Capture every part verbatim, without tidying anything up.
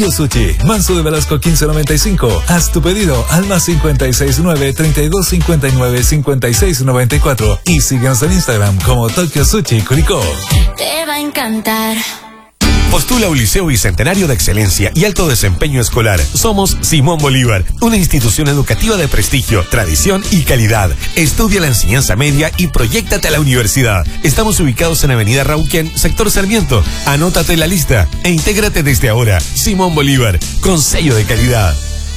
Tokyo Sushi, Manso de Velasco quince noventa y cinco. Haz tu pedido al más cincuenta y seis nueve, treinta y dos cincuenta y nueve, cincuenta y seis noventa y cuatro y síguenos en Instagram como Tokyo Sushi Curicó. Te va a encantar. Postula un liceo bicentenario de excelencia y alto desempeño escolar. Somos Simón Bolívar, una institución educativa de prestigio, tradición y calidad. Estudia la enseñanza media y proyéctate a la universidad. Estamos ubicados en Avenida Rauquén, sector Sarmiento. Anótate en la lista e intégrate desde ahora. Simón Bolívar, con sello de calidad.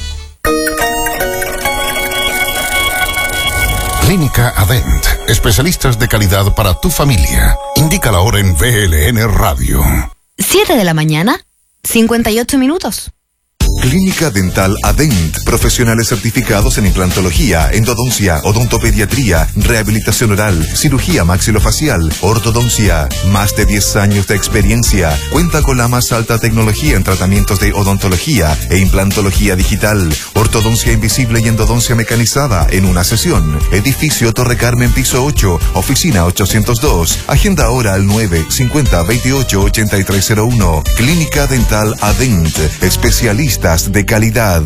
Clínica Adent, especialistas de calidad para tu familia. Indica la hora en V L N Radio. siete de la mañana, cincuenta y ocho minutos. Clínica Dental Adent, profesionales certificados en implantología, endodoncia, odontopediatría, rehabilitación oral, cirugía maxilofacial, ortodoncia. Más de diez años de experiencia. Cuenta con la más alta tecnología en tratamientos de odontología e implantología digital, ortodoncia invisible y endodoncia mecanizada en una sesión. Edificio Torre Carmen, piso ocho, oficina ochocientos dos. Agenda ahora al nueve cincuenta veintiocho ochenta y tres cero uno. Clínica Dental Adent, especialistas de calidad.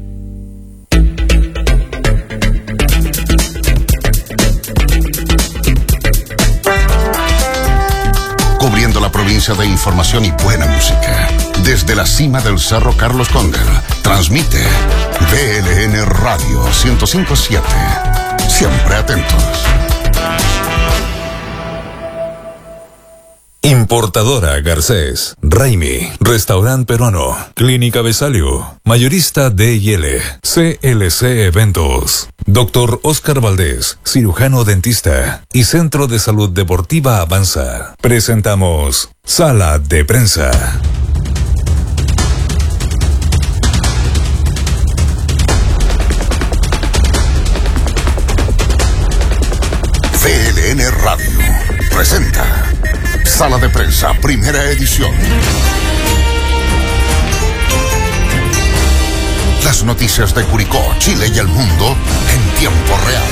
Cubriendo la provincia de información y buena música. Desde la cima del Cerro Carlos Condel, transmite V L N Radio ciento cinco punto siete. Siempre atentos. Importadora Garcés, Raimi, Restaurant Peruano, Clínica Besalio, Mayorista D y L, C L C Eventos, Doctor Oscar Valdés, cirujano dentista y Centro de Salud Deportiva Avanza. Presentamos Sala de Prensa. V L N Radio presenta Sala de Prensa, primera edición. Las noticias de Curicó, Chile y el mundo en tiempo real.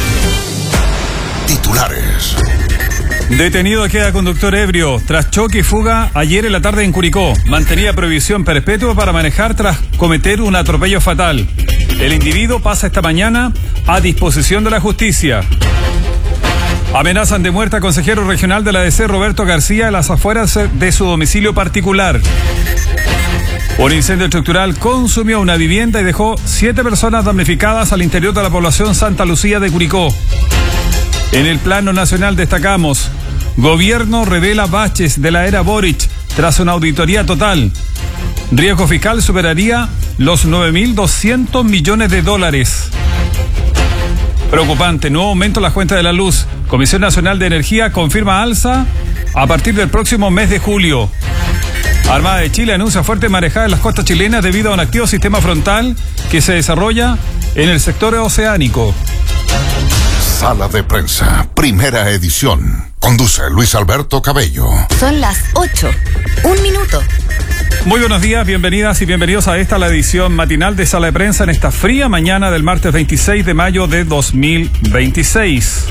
Titulares. Detenido queda conductor ebrio tras choque y fuga ayer en la tarde en Curicó. Mantenía prohibición perpetua para manejar tras cometer un atropello fatal. El individuo pasa esta mañana a disposición de la justicia. Amenazan de muerte a consejero regional de la D C Roberto García en las afueras de su domicilio particular. Un incendio estructural consumió una vivienda y dejó siete personas damnificadas al interior de la población Santa Lucía de Curicó. En el plano nacional destacamos: gobierno revela baches de la era Boric tras una auditoría total. Riesgo fiscal superaría los nueve mil doscientos millones de dólares. Preocupante, nuevo aumento en las cuentas de la luz. Comisión Nacional de Energía confirma alza a partir del próximo mes de julio. Armada de Chile anuncia fuerte marejada en las costas chilenas debido a un activo sistema frontal que se desarrolla en el sector oceánico. Sala de Prensa, primera edición. Conduce Luis Alberto Cabello. Son las ocho. Un minuto. Muy buenos días, bienvenidas y bienvenidos a esta, la edición matinal de Sala de Prensa en esta fría mañana del martes veintiséis de mayo de dos mil veintiséis.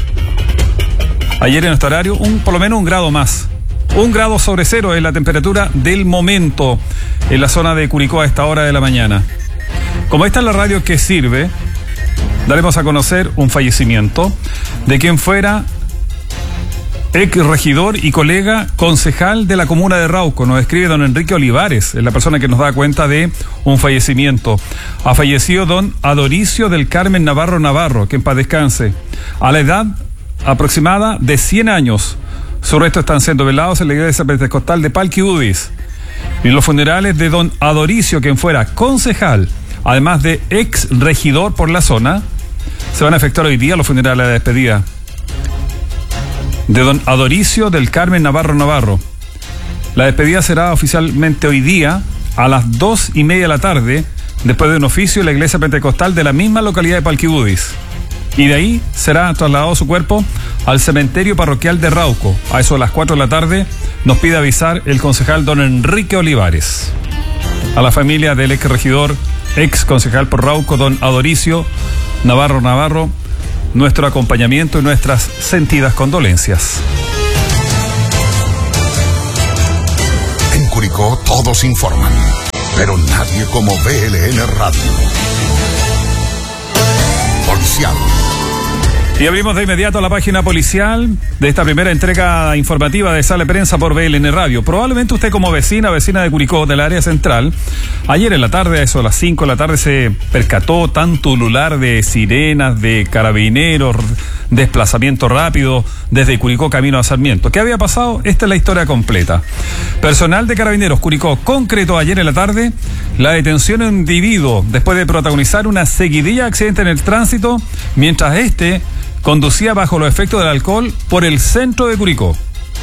Ayer en nuestro horario, un, por lo menos un grado más. Un grado sobre cero es la temperatura del momento en la zona de Curicó a esta hora de la mañana. Como esta es la radio que sirve, daremos a conocer un fallecimiento de quien fuera ex regidor y colega concejal de la comuna de Rauco. Nos escribe don Enrique Olivares, es la persona que nos da cuenta de un fallecimiento. Ha fallecido don Adoricio del Carmen Navarro Navarro, que en paz descanse, a la edad aproximada de cien años. Sus restos están siendo velados en la iglesia pentecostal de Palquiudis. Y los funerales de don Adoricio, quien fuera concejal, además de ex regidor por la zona, se van a efectuar hoy día los funerales de despedida de don Adoricio del Carmen Navarro Navarro. La despedida será oficialmente hoy día a las dos y media de la tarde, después de un oficio en la iglesia pentecostal de la misma localidad de Palquiudis. Y de ahí será trasladado su cuerpo al cementerio parroquial de Rauco. A eso de las cuatro de la tarde nos pide avisar el concejal don Enrique Olivares. A la familia del ex regidor, ex concejal por Rauco, don Adoricio Navarro Navarro, nuestro acompañamiento y nuestras sentidas condolencias. En Curicó todos informan. pero nadie como V L N Radio. Policial. Y abrimos de inmediato la página policial de esta primera entrega informativa de Sala de Prensa por V L N Radio. Probablemente usted como vecina, vecina de Curicó, del área central, ayer en la tarde, a eso a las cinco de la tarde, se percató tanto ulular de sirenas, de carabineros, desplazamiento rápido desde Curicó camino a Sarmiento. ¿Qué había pasado? Esta es la historia completa. Personal de Carabineros Curicó concretó ayer en la tarde la detención de un individuo después de protagonizar una seguidilla de accidentes en el tránsito mientras este conducía bajo los efectos del alcohol por el centro de Curicó.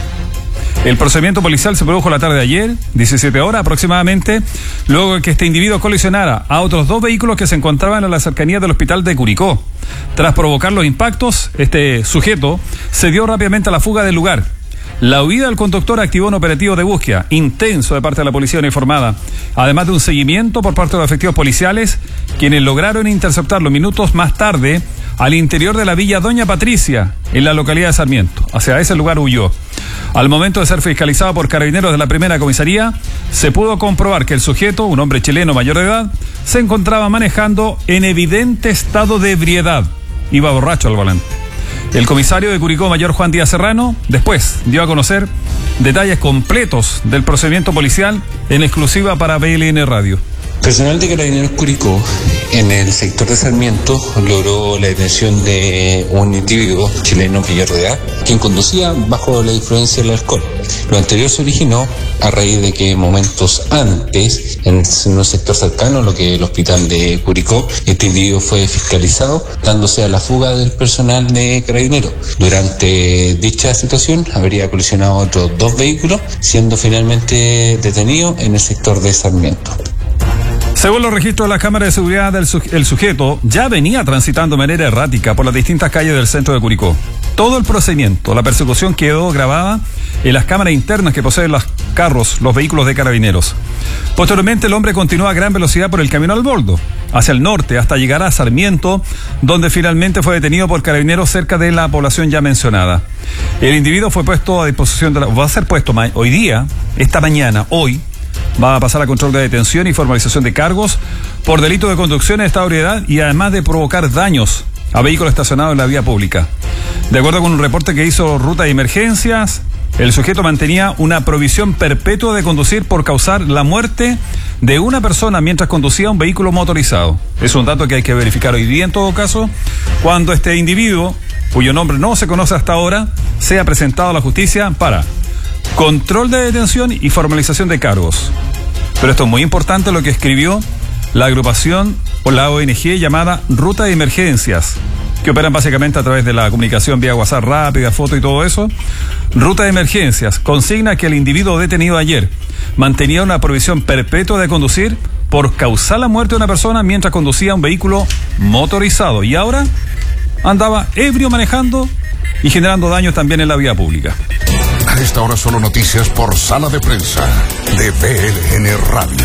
El procedimiento policial se produjo la tarde de ayer, diecisiete horas aproximadamente, luego de que este individuo colisionara a otros dos vehículos que se encontraban a la cercanía del hospital de Curicó. Tras provocar los impactos, este sujeto se dio rápidamente a la fuga del lugar. La huida del conductor activó un operativo de búsqueda intenso de parte de la policía uniformada, además de un seguimiento por parte de los efectivos policiales, quienes lograron interceptarlo minutos más tarde al interior de la villa Doña Patricia, en la localidad de Sarmiento. Hacia ese lugar huyó. Al momento de ser fiscalizado por carabineros de la primera comisaría, se pudo comprobar que el sujeto, un hombre chileno mayor de edad, se encontraba manejando en evidente estado de ebriedad. Iba borracho al volante. El comisario de Curicó, mayor Juan Díaz Serrano, después dio a conocer detalles completos del procedimiento policial en exclusiva para V L N Radio. Personal de Carabineros Curicó en el sector de Sarmiento logró la detención de un individuo chileno mayor de edad quien conducía bajo la influencia del alcohol. Lo anterior se originó a raíz de que momentos antes, en un sector cercano, lo que es el hospital de Curicó, este individuo fue fiscalizado, dándose a la fuga del personal de Carabineros. Durante dicha situación habría colisionado otros dos vehículos, siendo finalmente detenido en el sector de Sarmiento. Según los registros de la cámara de seguridad, del su- el sujeto ya venía transitando de manera errática por las distintas calles del centro de Curicó. Todo el procedimiento, la persecución quedó grabada en las cámaras internas que poseen los carros, los vehículos de Carabineros. Posteriormente el hombre continuó a gran velocidad por el camino al Boldo, hacia el norte, hasta llegar a Sarmiento, donde finalmente fue detenido por Carabineros cerca de la población ya mencionada. El individuo fue puesto a disposición de la, va a ser puesto ma- hoy día, esta mañana, hoy, va a pasar a control de detención y formalización de cargos por delito de conducción en estado de ebriedad y además de provocar daños a vehículos estacionados en la vía pública. De acuerdo con un reporte que hizo Ruta de Emergencias, el sujeto mantenía una prohibición perpetua de conducir por causar la muerte de una persona mientras conducía un vehículo motorizado. Es un dato que hay que verificar hoy día en todo caso, cuando este individuo, cuyo nombre no se conoce hasta ahora, sea presentado a la justicia para control de detención y formalización de cargos. Pero esto es muy importante lo que escribió la agrupación o la O N G llamada Ruta de Emergencias, que operan básicamente a través de la comunicación vía WhatsApp rápida, foto y todo eso. Ruta de Emergencias consigna que el individuo detenido ayer mantenía una prohibición perpetua de conducir por causar la muerte de una persona mientras conducía un vehículo motorizado y ahora andaba ebrio manejando y generando daños también en la vía pública. A esta hora solo noticias por Sala de Prensa de V L N Radio.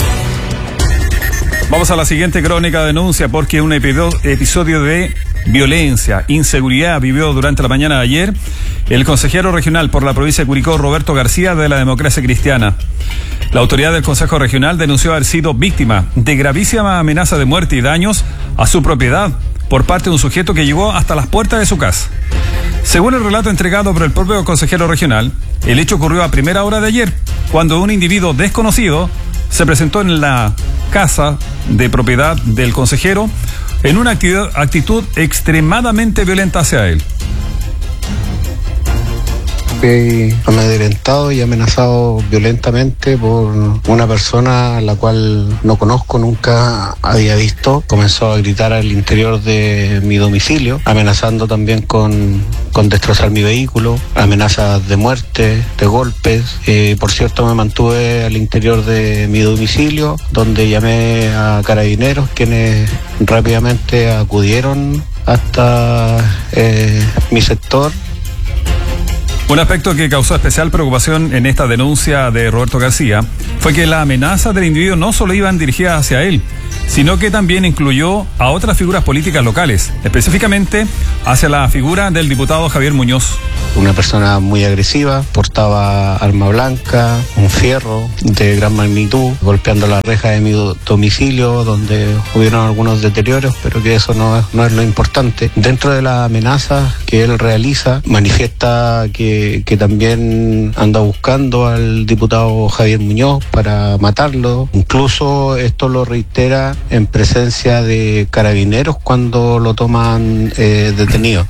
Vamos a la siguiente crónica de denuncia porque un epido- episodio de violencia, inseguridad vivió durante la mañana de ayer el consejero regional por la provincia de Curicó, Roberto García, de la Democracia Cristiana. La autoridad del Consejo Regional denunció haber sido víctima de gravísima amenaza de muerte y daños a su propiedad por parte de un sujeto que llegó hasta las puertas de su casa. Según el relato entregado por el propio consejero regional, el hecho ocurrió a primera hora de ayer, cuando un individuo desconocido se presentó en la casa de propiedad del consejero en una actitud, actitud extremadamente violenta hacia él. Fui amedrentado y amenazado violentamente por una persona a la cual no conozco, nunca había visto. Comenzó a gritar al interior de mi domicilio, amenazando también con, con destrozar mi vehículo, amenazas de muerte, de golpes. Eh, por cierto, me mantuve al interior de mi domicilio, donde llamé a carabineros, quienes rápidamente acudieron hasta eh, mi sector. Un aspecto que causó especial preocupación en esta denuncia de Roberto García fue que las amenazas del individuo no solo iban dirigidas hacia él, sino que también incluyó a otras figuras políticas locales, específicamente hacia la figura del diputado Javier Muñoz. Una persona muy agresiva, portaba arma blanca, un fierro de gran magnitud, golpeando la reja de mi do- domicilio, donde hubieron algunos deterioros, pero que eso no es, no es lo importante. Dentro de las amenazas que él realiza, manifiesta que, que también anda buscando al diputado Javier Muñoz para matarlo. Incluso esto lo reitera en presencia de carabineros cuando lo toman eh, detenido.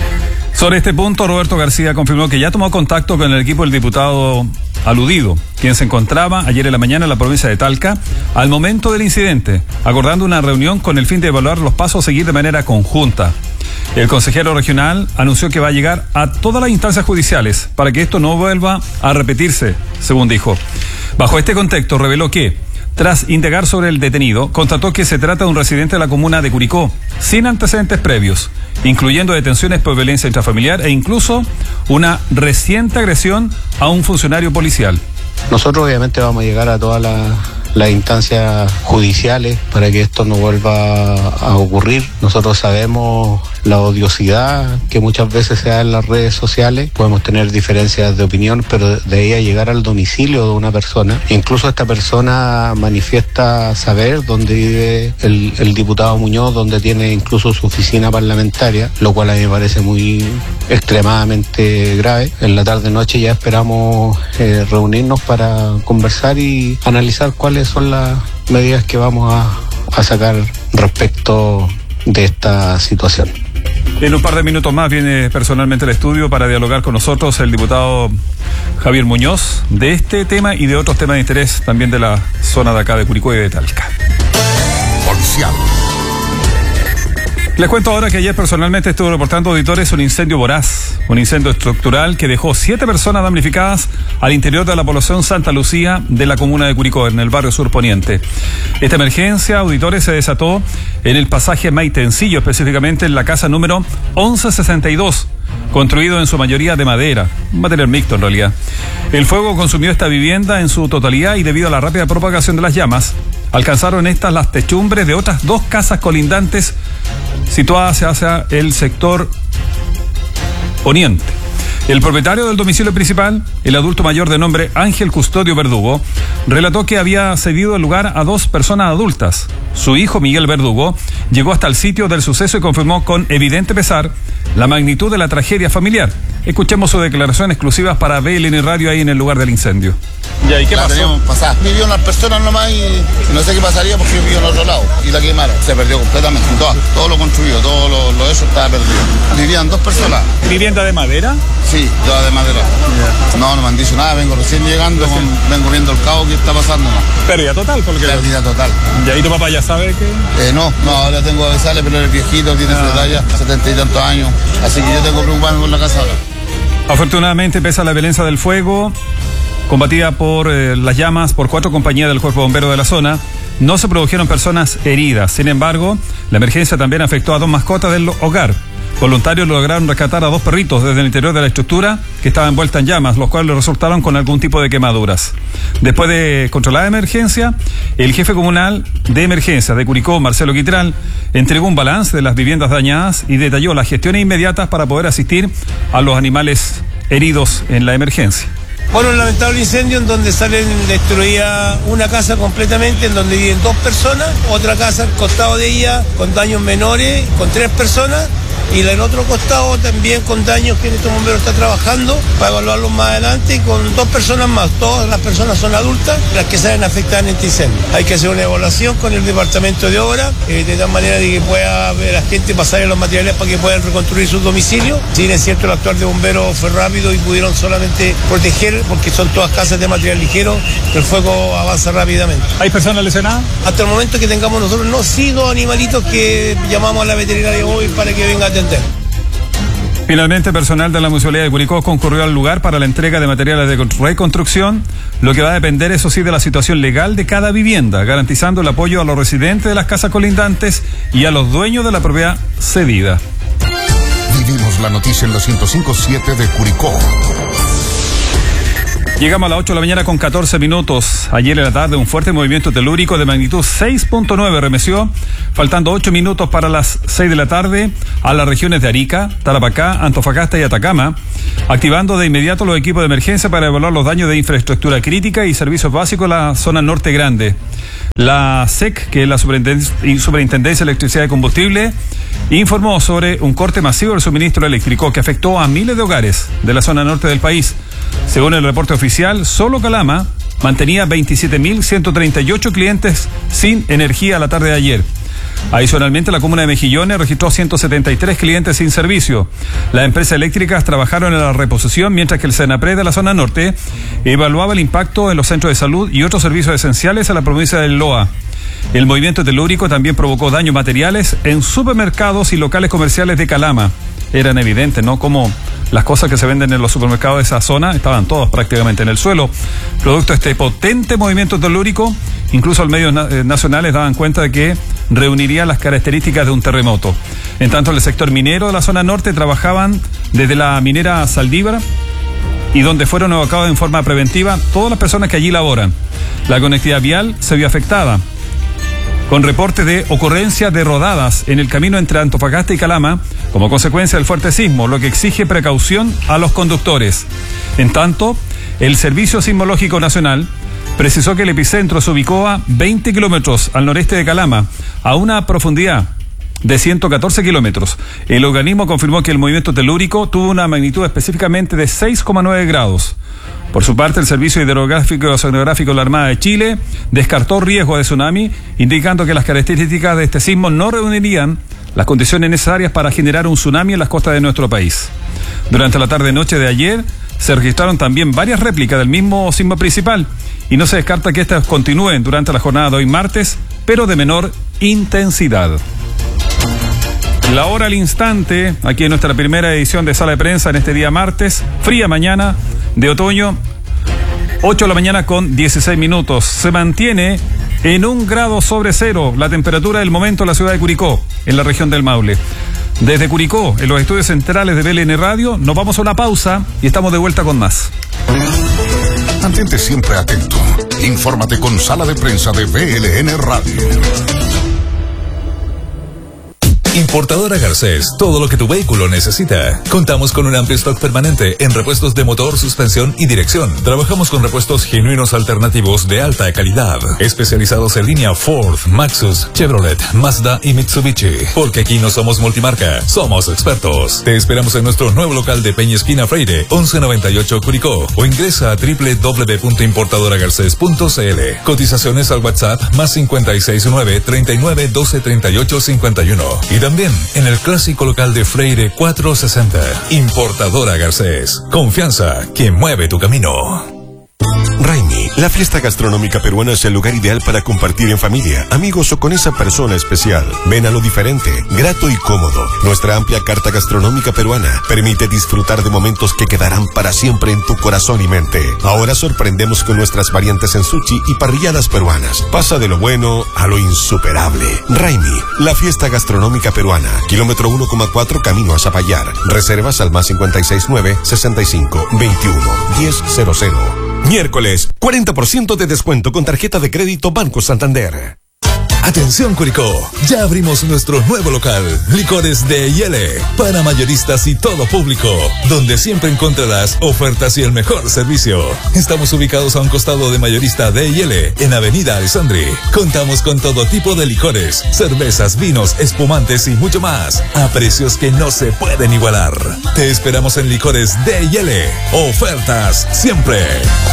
Sobre este punto, Roberto García confirmó que ya tomó contacto con el equipo del diputado aludido, quien se encontraba ayer en la mañana en la provincia de Talca, al momento del incidente, acordando una reunión con el fin de evaluar los pasos a seguir de manera conjunta. El consejero regional anunció que va a llegar a todas las instancias judiciales para que esto no vuelva a repetirse, según dijo. Bajo este contexto, reveló que, tras indagar sobre el detenido, constató que se trata de un residente de la comuna de Curicó, sin antecedentes previos, incluyendo detenciones por violencia intrafamiliar e incluso una reciente agresión a un funcionario policial. Nosotros obviamente vamos a llegar a todas las, las instancias judiciales para que esto no vuelva a ocurrir. Nosotros sabemos la odiosidad que muchas veces se da en las redes sociales. Podemos tener diferencias de opinión, pero de ahí a llegar al domicilio de una persona, incluso esta persona manifiesta saber dónde vive el, el diputado Muñoz, donde tiene incluso su oficina parlamentaria, lo cual a mí me parece muy extremadamente grave. En la tarde-noche ya esperamos eh, reunirnos para conversar y analizar cuáles son las medidas que vamos a, a sacar respecto de esta situación. En un par de minutos más viene personalmente al estudio para dialogar con nosotros el diputado Javier Muñoz de este tema y de otros temas de interés también de la zona de acá de Curicó y de Talca. Policial. Les cuento ahora que ayer personalmente estuve reportando, auditores, un incendio voraz, un incendio estructural que dejó siete personas damnificadas al interior de la población Santa Lucía de la comuna de Curicó, en el barrio Sur Poniente. Esta emergencia, auditores, se desató en el pasaje Maitencillo, específicamente en la casa número once sesenta y dos, construido en su mayoría de madera, un material mixto en realidad. El fuego consumió esta vivienda en su totalidad y debido a la rápida propagación de las llamas, alcanzaron estas las techumbres de otras dos casas colindantes situadas hacia el sector poniente. El propietario del domicilio principal, el adulto mayor de nombre Ángel Custodio Verdugo, relató que había cedido el lugar a dos personas adultas. Su hijo, Miguel Verdugo, llegó hasta el sitio del suceso y confirmó con evidente pesar la magnitud de la tragedia familiar. Escuchemos sus declaraciones exclusivas para B L N Radio ahí en el lugar del incendio. ¿Y ahí qué la pasó? Pasada. Vivió unas personas nomás y no sé qué pasaría porque yo vivo en otro lado y la quemaron. Se perdió completamente. Todo, todo lo construido, todo lo, lo eso estaba perdido. Vivían dos personas. ¿Vivienda de madera? Sí, toda de madera. Yeah. No, no me han dicho nada, vengo recién llegando, recién. Con, vengo viendo el caos que está pasando. ¿No? Pérdida total, porque. Pérdida total. ¿Y ahí tu papá ya sabe que? Eh, no, no, ahora tengo que sale, pero él es viejito, tiene su edad ya, setenta y tantos años. Así que yo tengo que preocuparme por la casa ahora. Afortunadamente, pese a la violencia del fuego, combatida por eh, las llamas por cuatro compañías del Cuerpo Bombero de la zona, no se produjeron personas heridas. Sin embargo, la emergencia también afectó a dos mascotas del hogar. Voluntarios lograron rescatar a dos perritos desde el interior de la estructura que estaban envueltas en llamas, los cuales resultaron con algún tipo de quemaduras. Después de controlar la emergencia, el jefe comunal de emergencia de Curicó, Marcelo Quitral, entregó un balance de las viviendas dañadas y detalló las gestiones inmediatas para poder asistir a los animales heridos en la emergencia. Bueno, un lamentable incendio en donde salen destruida una casa completamente, en donde viven dos personas, otra casa al costado de ella con daños menores, con tres personas, y el otro costado también con daños que este bombero está trabajando para evaluarlos más adelante, con dos personas más. Todas las personas son adultas, las que salen afectadas en este incendio. Hay que hacer una evaluación con el departamento de obra, eh, de tal manera de que pueda ver a la gente pasar los materiales para que puedan reconstruir sus domicilios. Si bien es cierto, el actuar de bomberos fue rápido y pudieron solamente proteger, porque son todas casas de material ligero, el fuego avanza rápidamente. ¿Hay personas lesionadas? Hasta el momento que tengamos nosotros, no, sí, dos animalitos que llamamos a la veterinaria móvil para que venga a atender. Finalmente, personal de la Municipalidad de Curicó concurrió al lugar para la entrega de materiales de reconstrucción, lo que va a depender, eso sí, de la situación legal de cada vivienda, garantizando el apoyo a los residentes de las casas colindantes y a los dueños de la propiedad cedida. Vivimos la noticia en la ciento cinco punto siete de Curicó. Llegamos a las ocho de la mañana con catorce minutos. Ayer en la tarde un fuerte movimiento telúrico de magnitud seis punto nueve remeció, faltando ocho minutos para las seis de la tarde, a las regiones de Arica, Tarapacá, Antofagasta y Atacama, activando de inmediato los equipos de emergencia para evaluar los daños de infraestructura crítica y servicios básicos en la zona norte grande. La S E C, que es la Superintendencia de Electricidad y Combustible, informó sobre un corte masivo del suministro eléctrico que afectó a miles de hogares de la zona norte del país. Según el reporte oficial, solo Calama mantenía veintisiete mil ciento treinta y ocho clientes sin energía a la tarde de ayer. Adicionalmente, la comuna de Mejillones registró ciento setenta y tres clientes sin servicio. Las empresas eléctricas trabajaron en la reposición, mientras que el Senapred de la zona norte evaluaba el impacto en los centros de salud y otros servicios esenciales a la provincia del Loa. El movimiento telúrico también provocó daños materiales en supermercados y locales comerciales de Calama. Eran evidentes, ¿no? Como las cosas que se venden en los supermercados de esa zona estaban todas prácticamente en el suelo. Producto de este potente movimiento telúrico, incluso los medios na- nacionales daban cuenta de que reuniría las características de un terremoto. En tanto, en el sector minero de la zona norte trabajaban desde la minera Saldívar, y donde fueron evacuados en forma preventiva todas las personas que allí laboran. La conectividad vial se vio afectada, con reportes de ocurrencia de rodadas en el camino entre Antofagasta y Calama, como consecuencia del fuerte sismo, lo que exige precaución a los conductores. En tanto, el Servicio Sismológico Nacional precisó que el epicentro se ubicó a veinte kilómetros al noreste de Calama, a una profundidad de ciento catorce kilómetros. El organismo confirmó que el movimiento telúrico tuvo una magnitud específicamente de seis coma nueve grados. Por su parte, el Servicio Hidrográfico y Oceanográfico de la Armada de Chile descartó riesgo de tsunami, indicando que las características de este sismo no reunirían las condiciones necesarias para generar un tsunami en las costas de nuestro país. Durante la tarde-noche de ayer se registraron también varias réplicas del mismo sismo principal, y no se descarta que estas continúen durante la jornada de hoy martes, pero de menor intensidad. La hora al instante, aquí en nuestra primera edición de Sala de Prensa en este día martes, fría mañana de otoño, ocho de la mañana con dieciséis minutos. Se mantiene en un grado sobre cero la temperatura del momento en la ciudad de Curicó, en la región del Maule. Desde Curicó, en los estudios centrales de B L N Radio, nos vamos a una pausa y estamos de vuelta con más. Mantente siempre atento. Infórmate con Sala de Prensa de B L N Radio. Importadora Garcés, todo lo que tu vehículo necesita. Contamos con un amplio stock permanente en repuestos de motor, suspensión y dirección. Trabajamos con repuestos genuinos alternativos de alta calidad, especializados en línea Ford, Maxus, Chevrolet, Mazda y Mitsubishi. Porque aquí no somos multimarca, somos expertos. Te esperamos en nuestro nuevo local de Peña Esquina Freire, once noventa y ocho Curicó, o ingresa a doble u doble u doble u punto importadora garcés punto c l. Cotizaciones al WhatsApp más cinco seis nueve, treinta y nueve, doce, treinta y ocho, cincuenta y uno. Y también en el clásico local de Freire cuatrocientos sesenta. Importadora Garcés. Confianza que mueve tu camino. Raimi, la fiesta gastronómica peruana es el lugar ideal para compartir en familia, amigos o con esa persona especial. Ven a lo diferente, grato y cómodo. Nuestra amplia carta gastronómica peruana permite disfrutar de momentos que quedarán para siempre en tu corazón y mente. Ahora sorprendemos con nuestras variantes en sushi y parrilladas peruanas. Pasa de lo bueno a lo insuperable. Raimi, la fiesta gastronómica peruana. Kilómetro uno coma cuatro camino a Zapallar. Reservas al más cinco seis nueve, sesenta y cinco, veintiuno, diez cero cero. Miércoles, cuarenta por ciento de descuento con tarjeta de crédito Banco Santander. Atención Curicó, ya abrimos nuestro nuevo local, Licores de Yele, para mayoristas y todo público, donde siempre encontrarás ofertas y el mejor servicio. Estamos ubicados a un costado de Mayorista de Yele, en Avenida Alessandri. Contamos con todo tipo de licores, cervezas, vinos, espumantes y mucho más, a precios que no se pueden igualar. Te esperamos en Licores de Yele. Ofertas siempre.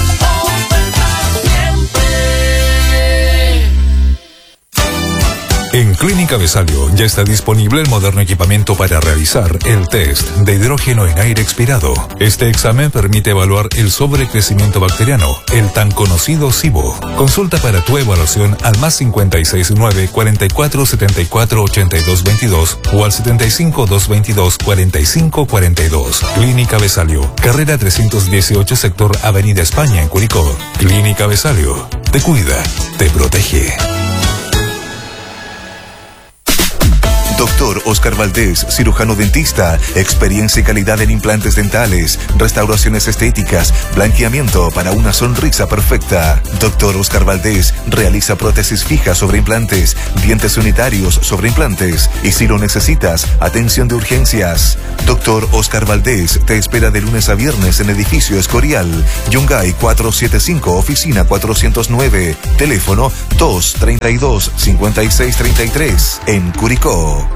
En Clínica Besalio ya está disponible el moderno equipamiento para realizar el test de hidrógeno en aire expirado. Este examen permite evaluar el sobrecrecimiento bacteriano, el tan conocido SIBO. Consulta para tu evaluación al más cinco seis nueve, cuarenta y cuatro, setenta y cuatro, ochenta y dos veintidós o al setenta y cinco, doscientos veintidós, cuarenta y cinco cuarenta y dos. Clínica Besalio, carrera trescientos dieciocho, sector Avenida España en Curicó. Clínica Besalio, te cuida, te protege. Doctor Oscar Valdés, cirujano dentista, experiencia y calidad en implantes dentales, restauraciones estéticas, blanqueamiento para una sonrisa perfecta. Doctor Oscar Valdés realiza prótesis fijas sobre implantes, dientes unitarios sobre implantes y si lo necesitas, atención de urgencias. Doctor Oscar Valdés te espera de lunes a viernes en edificio Escorial, Yungay cuatrocientos setenta y cinco, oficina cuatrocientos nueve, teléfono dos treinta y dos, cincuenta y seis treinta y tres, en Curicó.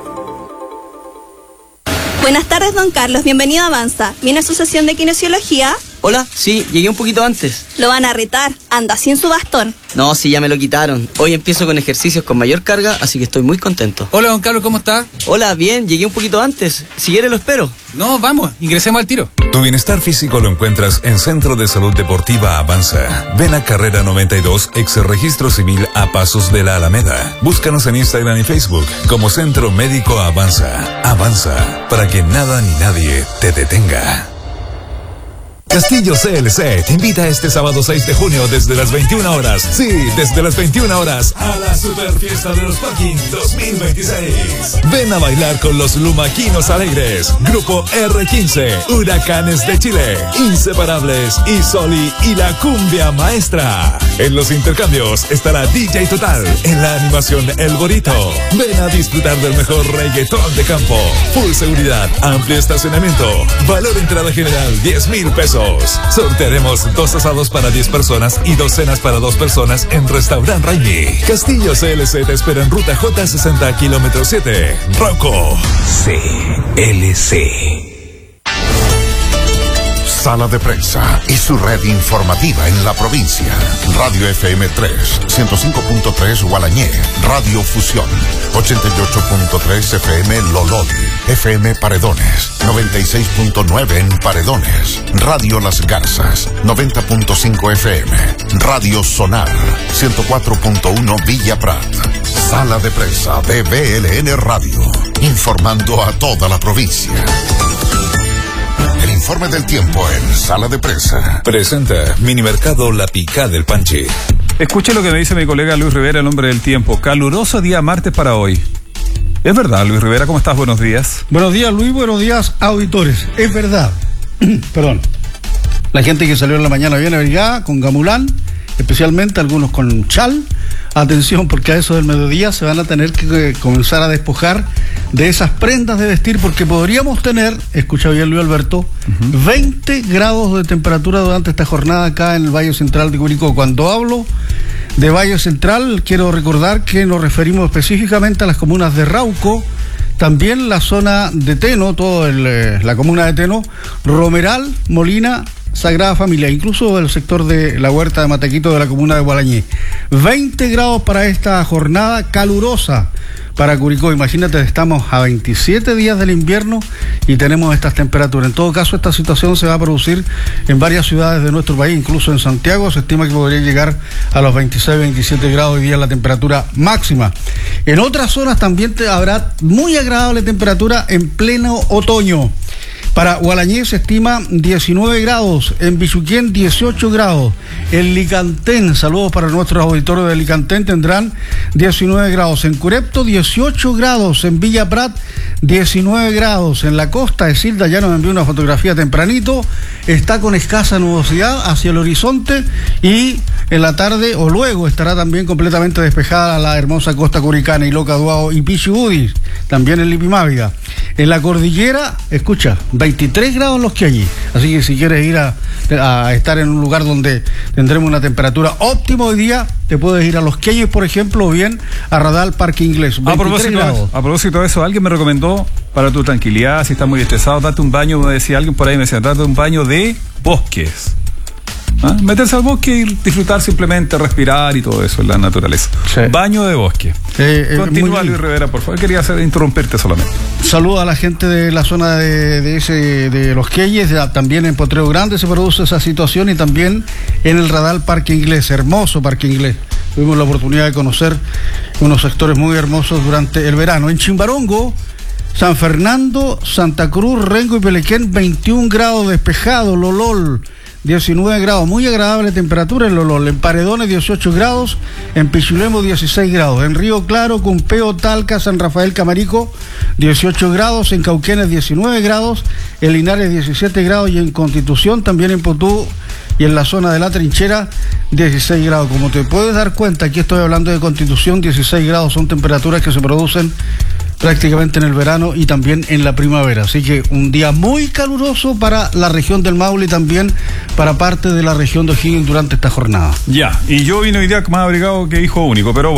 Buenas tardes, don Carlos. Bienvenido a Avanza. ¿Viene a su sesión de kinesiología? Hola, sí, llegué un poquito antes. Lo van a retar. Anda sin su bastón. No, sí, ya me lo quitaron. Hoy empiezo con ejercicios con mayor carga, así que estoy muy contento. Hola, don Carlos, ¿cómo está? Hola, bien, llegué un poquito antes. Si quiere lo espero. No, vamos, ingresemos al tiro. Tu bienestar físico lo encuentras en Centro de Salud Deportiva Avanza. Ven a Carrera noventa y dos, ex Registro Civil a Pasos de la Alameda. Búscanos en Instagram y Facebook como Centro Médico Avanza. Avanza, para que nada ni nadie te detenga. Castillo C L C te invita este sábado seis de junio desde las veintiuna horas. Sí, desde las veintiuna horas a la Super Fiesta de los Parking dos mil veintiséis. Ven a bailar con los Lumaquinos Alegres, Grupo R quince, Huracanes de Chile, Inseparables y Soli y la Cumbia Maestra. En los intercambios estará D J Total, en la animación El Borito. Ven a disfrutar del mejor reggaetón de campo. Full seguridad, amplio estacionamiento. Valor entrada general diez mil pesos. Sortearemos dos asados para diez personas y dos cenas para dos personas en Restaurant Raimi. Castillo C L C te espera en ruta J sesenta, kilómetro siete. Rauco. C L C. Sala de Prensa y su red informativa en la provincia. Radio F M tres, ciento cinco punto tres Gualañé. Radio Fusión, ochenta y ocho punto tres F M Lolol. F M Paredones, noventa y seis punto nueve en Paredones. Radio Las Garzas, noventa punto cinco F M. Radio Sonar, ciento cuatro punto uno Villa Prat. Sala de Prensa de B L N Radio, informando a toda la provincia. El informe del tiempo en Sala de Prensa. Presenta Minimercado La Picá del Panchi. Escuche lo que me dice mi colega Luis Rivera, el hombre del tiempo. Caluroso día martes para hoy. Es verdad, Luis Rivera, ¿cómo estás? Buenos días. Buenos días, Luis. Buenos días, auditores. Es verdad. Perdón. La gente que salió en la mañana viene abrigada con gamulán, especialmente algunos con chal. Atención, porque a eso del mediodía se van a tener que comenzar a despojar de esas prendas de vestir, porque podríamos tener, escucha bien Luis Alberto, uh-huh. veinte grados de temperatura durante esta jornada acá en el Valle Central de Curicó. Cuando hablo de Valle Central, quiero recordar que nos referimos específicamente a las comunas de Rauco, también la zona de Teno, toda la comuna de Teno, Romeral, Molina, Sagrada Familia, incluso el sector de la Huerta de Matequito de la comuna de Gualañé. veinte grados para esta jornada calurosa para Curicó. Imagínate, estamos a veintisiete días del invierno y tenemos estas temperaturas. En todo caso, esta situación se va a producir en varias ciudades de nuestro país, incluso en Santiago se estima que podría llegar a los veintiséis, veintisiete grados hoy día la temperatura máxima. En otras zonas también te habrá muy agradable temperatura en pleno otoño. Para Gualañé se estima diecinueve grados, en Bichuquén dieciocho grados, en Licantén, saludos para nuestros auditores de Licantén, tendrán diecinueve grados, en Curepto dieciocho grados, en Villa Prat diecinueve grados, en la costa de Silda, ya nos envió una fotografía tempranito, está con escasa nubosidad hacia el horizonte y en la tarde o luego estará también completamente despejada la hermosa costa curicana, Iloca, Duao y Pichibudis, también en Lipimávida. En la cordillera, escucha, veintitrés grados los que allí, así que si quieres ir a, a estar en un lugar donde tendremos una temperatura óptima hoy día, te puedes ir a Los Queyes, por ejemplo, o bien a Radal Parque Inglés. A propósito, a propósito de eso, alguien me recomendó, para tu tranquilidad, si estás muy estresado, date un baño, me decía alguien por ahí, me decía, date un baño de bosques. ¿Ah? Meterse al bosque y disfrutar simplemente, respirar y todo eso en la naturaleza. Sí. Baño de bosque. Eh, eh, Continúa, Luis Rivera, por favor. Quería hacer, interrumpirte solamente. Saludo a la gente de la zona de, de, ese, de Los Queyes, también en Potrero Grande se produce esa situación y también en el Radal Parque Inglés, hermoso Parque Inglés. Tuvimos la oportunidad de conocer unos sectores muy hermosos durante el verano. En Chimbarongo San Fernando, Santa Cruz, Rengo y Pelequén, veintiún grados despejado. Lolol, diecinueve grados, muy agradable temperatura en Lolol. En Paredones, dieciocho grados. En Pichilemu, dieciséis grados. En Río Claro, Cumpeo, Talca, San Rafael, Camarico, dieciocho grados. En Cauquenes, diecinueve grados. En Linares, diecisiete grados. Y en Constitución, también en Potú y en la zona de La Trinchera, dieciséis grados. Como te puedes dar cuenta, aquí estoy hablando de Constitución, dieciséis grados son temperaturas que se producen prácticamente en el verano y también en la primavera. Así que un día muy caluroso para la región del Maule y también para parte de la región de O'Higgins durante esta jornada. Ya, y yo vine hoy día más abrigado que hijo único, pero bueno.